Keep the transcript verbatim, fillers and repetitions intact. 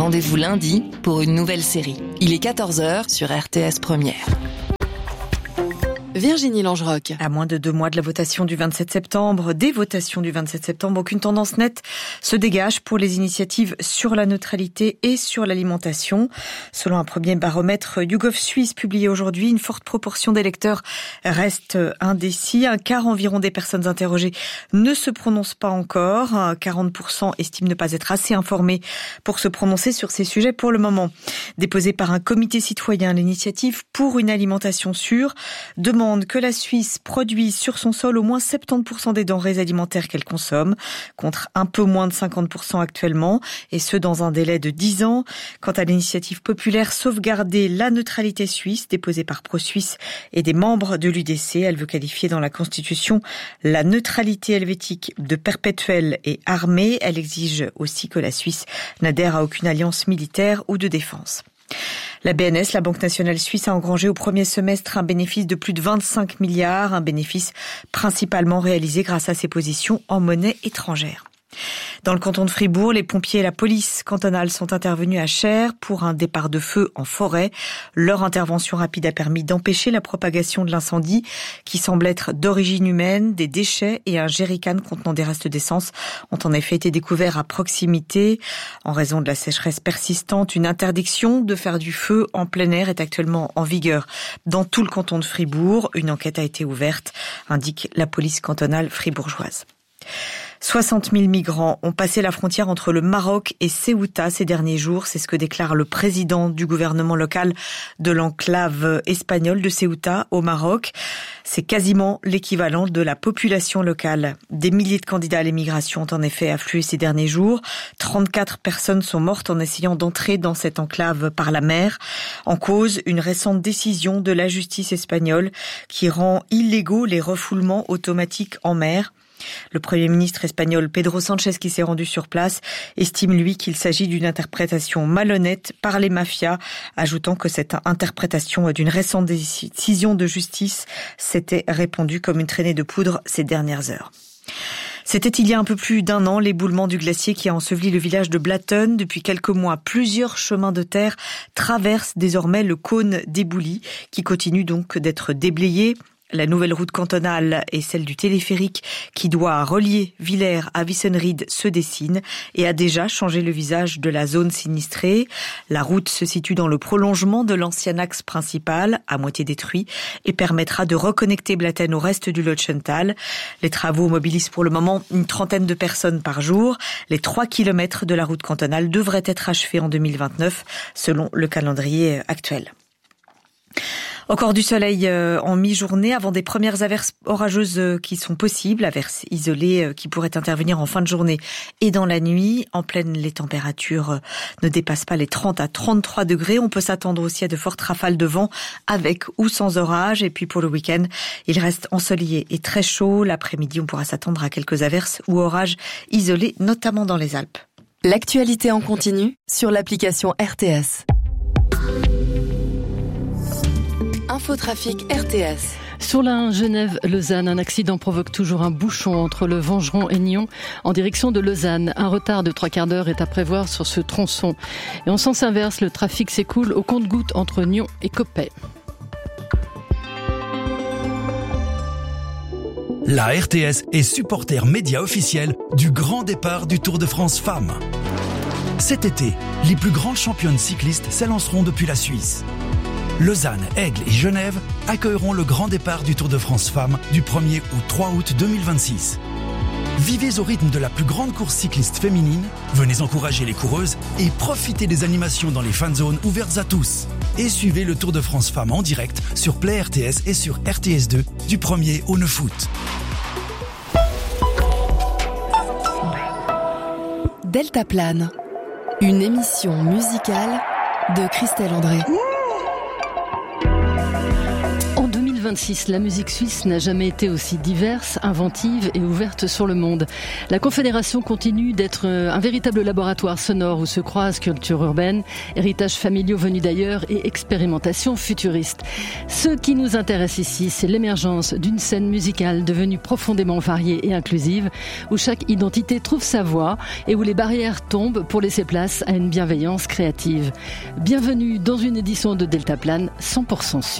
Rendez-vous lundi pour une nouvelle série. Il est quatorze heures sur R T S Première. Virginie Langerock. À moins de deux mois de la votation du vingt-sept septembre, des votations du vingt-sept septembre, aucune tendance nette se dégage pour les initiatives sur la neutralité et sur l'alimentation. Selon un premier baromètre YouGov Suisse publié aujourd'hui, une forte proportion d'électeurs reste indécis. Un quart environ des personnes interrogées ne se prononcent pas encore. quarante pour cent estiment ne pas être assez informés pour se prononcer sur ces sujets pour le moment. Déposée par un comité citoyen, l'initiative pour une alimentation sûre demande que la Suisse produise sur son sol au moins soixante-dix pour cent des denrées alimentaires qu'elle consomme, contre un peu moins de cinquante pour cent actuellement, et ce dans un délai de dix ans. Quant à l'initiative populaire Sauvegarder la neutralité suisse, déposée par ProSuisse et des membres de l'U D C, elle veut qualifier dans la Constitution la neutralité helvétique de perpétuelle et armée. Elle exige aussi que la Suisse n'adhère à aucune alliance militaire ou de défense. La B N S, la Banque nationale suisse, a engrangé au premier semestre un bénéfice de plus de vingt-cinq milliards, un bénéfice principalement réalisé grâce à ses positions en monnaie étrangère. Dans le canton de Fribourg, les pompiers et la police cantonale sont intervenus à Cher pour un départ de feu en forêt. Leur intervention rapide a permis d'empêcher la propagation de l'incendie qui semble être d'origine humaine. Des déchets et un jerrycan contenant des restes d'essence ont en effet été découverts à proximité. En raison de la sécheresse persistante, une interdiction de faire du feu en plein air est actuellement en vigueur dans tout le canton de Fribourg. Une enquête a été ouverte, indique la police cantonale fribourgeoise. soixante mille migrants ont passé la frontière entre le Maroc et Ceuta ces derniers jours. C'est ce que déclare le président du gouvernement local de l'enclave espagnole de Ceuta au Maroc. C'est quasiment l'équivalent de la population locale. Des milliers de candidats à l'émigration ont en effet afflué ces derniers jours. trente-quatre personnes sont mortes en essayant d'entrer dans cette enclave par la mer. En cause, une récente décision de la justice espagnole qui rend illégaux les refoulements automatiques en mer. Le Premier ministre espagnol Pedro Sánchez, qui s'est rendu sur place, estime lui qu'il s'agit d'une interprétation malhonnête par les mafias, ajoutant que cette interprétation d'une récente décision de justice s'était répandue comme une traînée de poudre ces dernières heures. C'était il y a un peu plus d'un an l'éboulement du glacier qui a enseveli le village de Blatten. Depuis quelques mois, plusieurs chemins de terre traversent désormais le cône d'éboulis qui continue donc d'être déblayé. La nouvelle route cantonale et celle du téléphérique qui doit relier Villers à Wissenried se dessine et a déjà changé le visage de la zone sinistrée. La route se situe dans le prolongement de l'ancien axe principal, à moitié détruit, et permettra de reconnecter Blatten au reste du Lotschental. Les travaux mobilisent pour le moment une trentaine de personnes par jour. Les trois kilomètres de la route cantonale devraient être achevés en deux mille vingt-neuf, selon le calendrier actuel. Encore du soleil en mi-journée avant des premières averses orageuses qui sont possibles, averses isolées qui pourraient intervenir en fin de journée et dans la nuit. En pleine, les températures ne dépassent pas les trente à trente-trois degrés. On peut s'attendre aussi à de fortes rafales de vent avec ou sans orage. Et puis pour le week-end, il reste ensoleillé et très chaud. L'après-midi, on pourra s'attendre à quelques averses ou orages isolés, notamment dans les Alpes. L'actualité en continu sur l'application R T S. Infotrafic R T S. Sur la Genève-Lausanne, un accident provoque toujours un bouchon entre le Vengeron et Nyon en direction de Lausanne. Un retard de trois quarts d'heure est à prévoir sur ce tronçon. Et en sens inverse, le trafic s'écoule au compte-gouttes entre Nyon et Coppet. La R T S est supporter média officiel du grand départ du Tour de France Femmes. Cet été, les plus grandes championnes cyclistes s'élanceront depuis la Suisse. Lausanne, Aigle et Genève accueilleront le grand départ du Tour de France Femmes du premier au trois août deux mille vingt-six. Vivez au rythme de la plus grande course cycliste féminine, venez encourager les coureuses et profitez des animations dans les fan zones ouvertes à tous. Et suivez le Tour de France Femmes en direct sur Play R T S et sur R T S deux du premier au neuf août. Deltaplane, une émission musicale de Christelle André. vingt-six, la musique suisse n'a jamais été aussi diverse, inventive et ouverte sur le monde. La Confédération continue d'être un véritable laboratoire sonore où se croisent culture urbaine, héritages familiaux venus d'ailleurs et expérimentation futuriste. Ce qui nous intéresse ici, c'est l'émergence d'une scène musicale devenue profondément variée et inclusive, où chaque identité trouve sa voix et où les barrières tombent pour laisser place à une bienveillance créative. Bienvenue dans une édition de Deltaplane cent pour cent Suisse.